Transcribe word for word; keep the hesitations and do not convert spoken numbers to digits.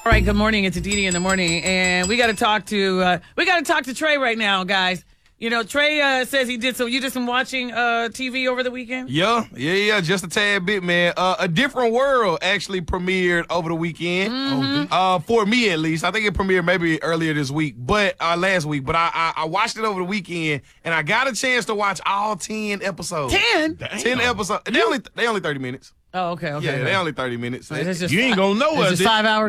All right, good morning. It's Aditi in the morning, and we got to talk to uh, we got to talk to Trey right now, guys. You know, Trey uh, says he did so. You did some watching uh, T V over the weekend? Yeah, yeah, yeah, just a tad bit, man. Uh, A Different World actually premiered over the weekend. Mm-hmm. Uh, for me, at least. I think it premiered maybe earlier this week, but uh, last week. But I, I I watched it over the weekend, and I got a chance to watch all ten episodes. Ten? Ten episodes. They only they only thirty minutes. Oh, okay, okay. Yeah, okay. they only thirty minutes. It's just You ain't gonna know it's us. just five hours.